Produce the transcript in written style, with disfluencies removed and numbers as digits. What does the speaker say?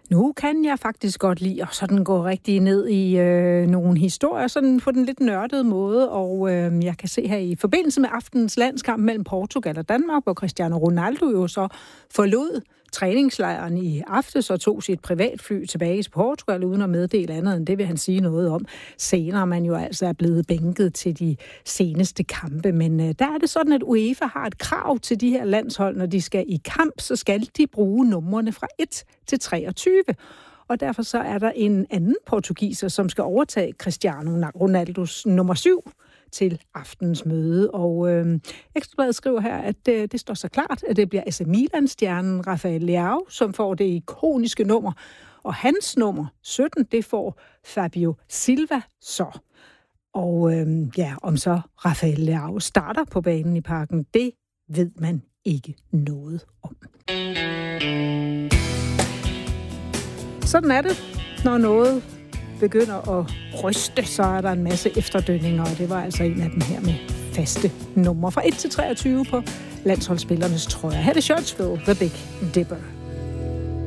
Nu kan jeg faktisk godt lide at sådan gå rigtig ned i nogle historier, sådan på den lidt nørdede måde, og jeg kan se her i forbindelse med aftenens landskamp mellem Portugal og Danmark, hvor Cristiano Ronaldo jo så forlod træningslejren i aftes og tog sit privatfly tilbage til Portugal uden at meddele andet end det, vil han sige noget om. Senere man jo altså er blevet bænket til de seneste kampe, men der er det sådan, at UEFA har et krav til de her landshold, når de skal i kamp, så skal de bruge numrene fra 1 til 23. Og derfor så er der en anden portugiser, som skal overtage Cristiano Ronaldos nummer 7 til aftens møde. Og Ekstra Bladet skriver her, at det står så klart, at det bliver AC Milan-stjernen Rafael Leao, som får det ikoniske nummer. Og hans nummer 17, det får Fabio Silva så. Og om så Rafael Leao starter på banen i Parken, det ved man ikke noget om. Sådan er det, når noget begynder at ryste, så er der en masse efterdønninger, og det var altså en af dem her med faste numre fra 1 til 23 på landsholdsspillernes trøjer. Her er det Churchville, The Big Dipper.